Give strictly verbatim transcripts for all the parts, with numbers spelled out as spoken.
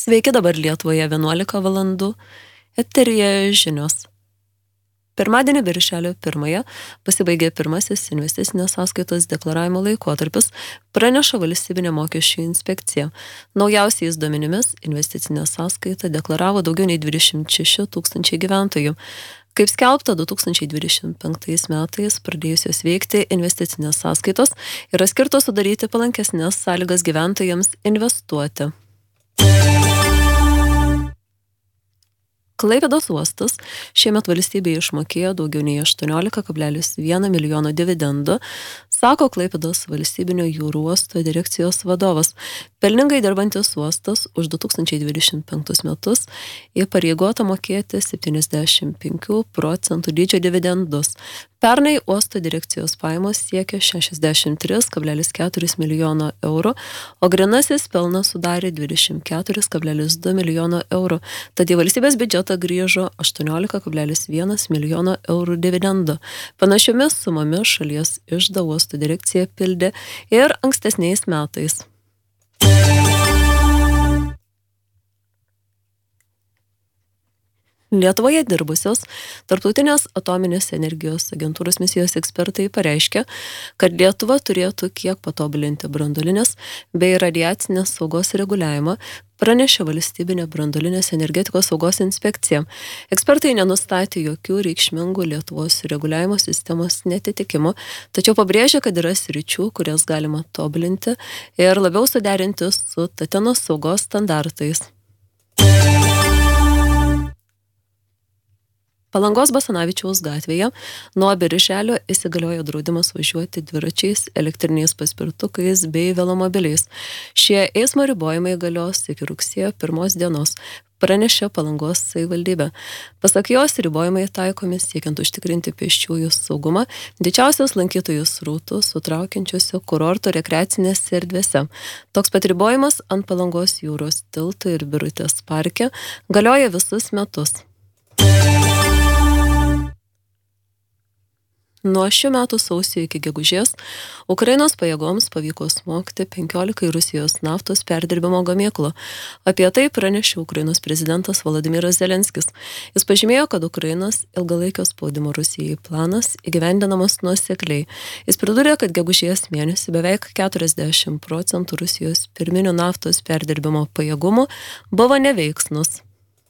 Sveiki, dabar Lietuvoje vienuolika valandų, eteryje žinios. Pirmadienį birželio pirmąją pasibaigė pirmasis investicinės sąskaitos deklaravimo laikotarpis, praneša Valstybinė mokesčių inspekcija. Naujausiais duomenimis investicinę sąskaitą deklaravo daugiau nei dvidešimt šeši tūkstančiai gyventojų. Kaip skelbta, du tūkstančiai dvidešimt penktais metais pradėjusios veikti investicinės sąskaitos yra skirtos sudaryti palankesnės sąlygas gyventojams investuoti. Klaipėdos uostas šiemet valstybėje išmokėjo daugiau nei aštuoniolika kablelis vienas milijono dividendų, sako Klaipėdos valstybinio jūrų uosto direkcijos vadovas. Pelningai dirbantis uostas už du tūkstančiai dvidešimt penktus metus įpareigota mokėti septyniasdešimt penkių procentų dydžio dividendus. Pernai uosto direkcijos pajamos siekia šešiasdešimt tris kablelis keturi milijono eurų, o grynasis pelnas sudarė dvidešimt keturis kablelis du milijono eurų. Tad į valstybės biudžetą grįžo aštuoniolika kablelis vienas milijono eurų dividendų. Panašiomis sumomis šalies iždą uosto direkcija pildė ir ankstesniais metais. Lietuvoje dirbusios Tarptautinės atominės energijos agentūros misijos ekspertai pareiškė, kad Lietuva turėtų kiek patobulinti branduolinės bei radiacinės saugos reguliavimą, pranešė Valstybinė branduolinės energetikos saugos inspekcija. Ekspertai nenustatė jokių reikšmingų Lietuvos reguliavimo sistemos netitikimų, tačiau pabrėžė, kad yra sričių, kurias galima tobulinti ir labiau suderinti su Tatenos saugos standartais. Palangos Basanavičiaus gatvėje nuo birželio įsigaliojo draudimas važiuoti dviračiais, elektriniais paspirtukais bei velomobiliais. Šie eismo ribojimai galios iki rugsėjo pirmos dienos, pranešė Palangos savivaldybė. Pasak jos, ribojimai taikomi siekiant užtikrinti pėsčiųjų saugumą didžiausios lankytojų srautus sutraukiančiuose kurorto rekreacinėse erdvėse. Toks pat ribojimas ant Palangos jūros tilto ir Birutės parke galioja visus metus. Nuo šių metų sausio iki gegužės Ukrainos pajėgoms pavyko smogti penkiolikai Rusijos naftos perdirbimo gamyklų. Apie tai pranešė Ukrainos prezidentas Volodymyras Zelenskis. Jis pažymėjo, kad Ukrainos ilgalaikio spaudimo Rusijai planas įgyvendinamas nuosekliai. Jis pridūrė, kad gegužės mėnesį beveik keturiasdešimt procentų Rusijos pirminių naftos perdirbimo pajėgumų buvo neveiksnus.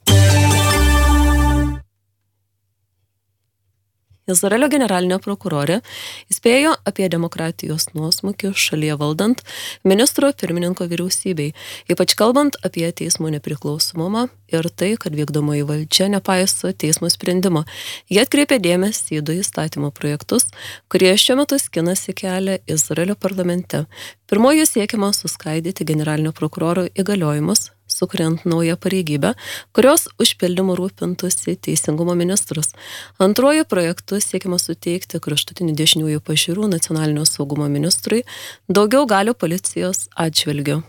Izraelio generalinė prokurorė įspėjo apie demokratijos nuosmukį šalyje valdant ministro pirmininko vyriausybei, ypač kalbant apie teismų nepriklausomumą ir tai, kad vykdomoji valdžia nepaiso teismo sprendimo. Jie atkreipė dėmesį į du įstatymo projektus, kurie šiuo metu skinasi kelią Izraelio parlamente. Pirmoji siekiama suskaidyti generalinio prokuroro įgaliojimus, sukuriant naują pareigybę, kurios užpildymu rūpintųsi teisingumo ministras. Antruoju projektu siekiama suteikti kraštutinių dešiniųjų pažiūrų nacionalinio saugumo ministrui daugiau galių policijos atžvilgiu.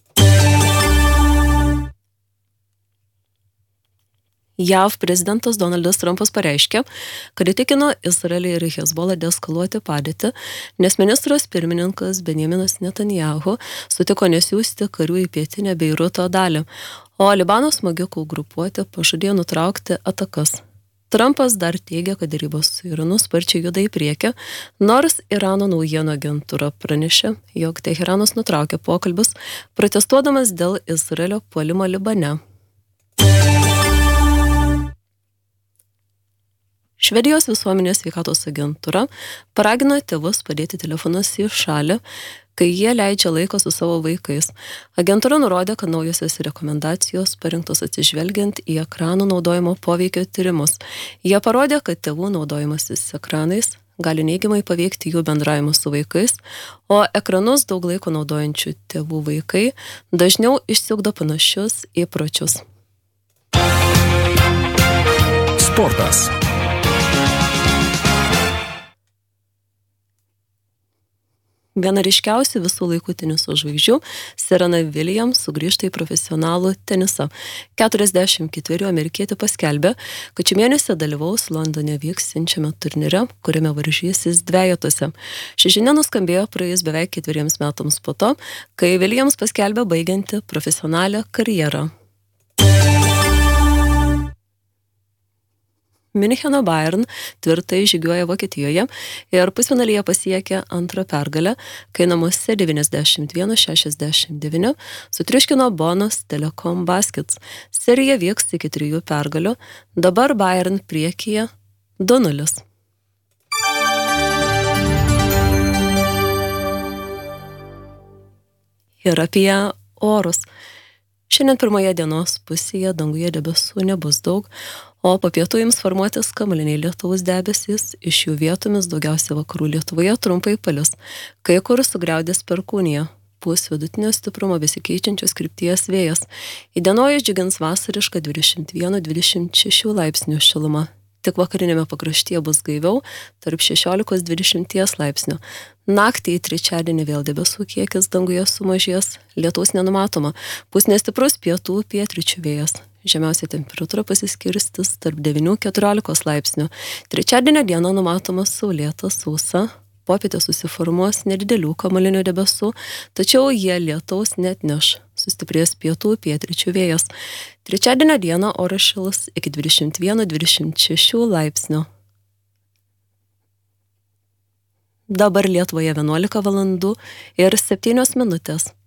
J A V prezidentas Donaldas Trumpas pareiškė, kad įtikino Izraelį ir Hezbollah deeskaluoti padėtį, nes ministras pirmininkas Benjaminas Netanyahu sutiko nesiųsti karių į pietinę Beiruto dalį, o Libano smogikų grupuotė pažadėjo nutraukti atakas. Trumpas dar teigia, kad derybos su Iranu sparčiai juda į priekį, nors Irano naujienų agentūra pranešė, jog Teheranas nutraukė pokalbius, protestuodamas dėl Izraelio puolimo Libane. Švedijos visuomenės sveikatos agentūra paragino tėvus padėti telefonus į šalį, kai jie leidžia laiką su savo vaikais. Agentūra nurodė, kad naujosios rekomendacijos parinktos atsižvelgiant į ekranų naudojimo poveikio tyrimus. Jie parodė, kad tėvų naudojimasis ekranais gali neigiamai paveikti jų bendravimą su vaikais, o ekranus daug laiko naudojančių tėvų vaikai dažniau išsiugdo panašius įpročius. Sportas. Viena ryškiausių visų laikų teniso žvaigždžių, Serena Williams, sugrįžta į profesionalų tenisą. keturiasdešimt ketverių amerikietė paskelbė, kad šį mėnesį dalyvaus Londone vyksiančiame turnyre, kuriame varžysis dvejetuose. Ši žinia nuskambėjo praėjus beveik ketveriems metams po to, kai Williams paskelbė baigianti profesionalią karjerą. Müncheno Bayern tvirtai žygiuoja Vokietijoje ir pusfinalyje pasiekė antrą pergalę, kai namuose devyniasdešimt vienas šešiasdešimt devyni sutriuškino Bonos Telekom Baskets. Serija vyks iki trijų pergalių, dabar Bayern priekyje du nulis. Ir apie orus. Šiandien pirmoje dienos pusėje danguje debesų nebus daug, o po pietų jums formuotis kamuoliniai lietaus debesys, iš jų vietomis daugiausia vakarų Lietuvoje trumpai palis, kai kur sugriaudės perkūnija, pūs vidutinio stiprumo besikeičiančios krypties vėjas. Įdienojus džiugins vasariška dvidešimt vienas dvidešimt šeši laipsnių šiluma. Tik vakarinėme pakraštyje bus gaiviau, tarp šešiolikos dvidešimt laipsnių. Naktį į trečiadienį vėl debesų kiekis danguje sumažės, lietaus nenumatoma, pūs nestiprus pietų pietryčių vėjas. Žemiausia temperatūra pasiskirstis tarp devynių keturiolikos laipsnių. Trečiadienio dieną numatoma saulėta, sausa, popietė susiformuos nedidelių kamuolinių debesų, tačiau jie lietaus neatneš. Sustiprės pietų pietryčių vėjas. Trečiadienio dieną oras šils iki dvidešimt vienas dvidešimt šeši laipsnių. Dabar Lietuvoje vienuolika valandų ir septynios minutės.